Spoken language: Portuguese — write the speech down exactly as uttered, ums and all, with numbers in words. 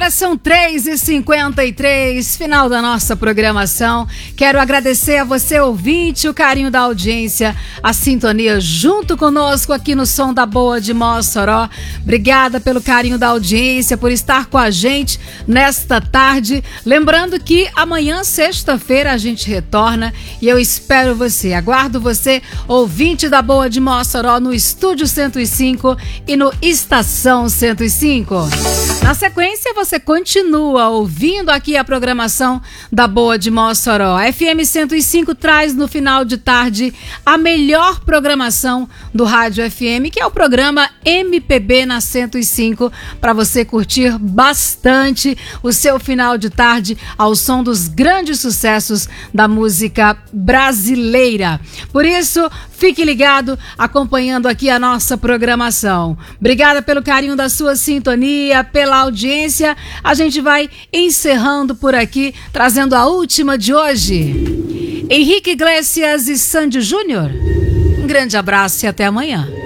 Agora são três e cinquenta e três, final da nossa programação. Quero agradecer a você, ouvinte, o carinho da audiência, a sintonia junto conosco aqui no Som da Boa de Mossoró. Obrigada pelo carinho da audiência, por estar com a gente nesta tarde. Lembrando que amanhã, sexta-feira, a gente retorna e eu espero você. Aguardo você, ouvinte da Boa de Mossoró, no Estúdio cento e cinco e no Estação cento e cinco. Na sequência, você continua ouvindo aqui a programação da Boa de Mossoró. A F M cento e cinco traz no final de tarde a melhor programação do Rádio F M, que é o programa M P B na cento e cinco, para você curtir bastante o seu final de tarde ao som dos grandes sucessos da música brasileira. Por isso, fique ligado, acompanhando aqui a nossa programação. Obrigada pelo carinho da sua sintonia, pela audiência. A gente vai encerrando por aqui, trazendo a última de hoje. Henrique Iglesias e Sandy Júnior. Um grande abraço e até amanhã.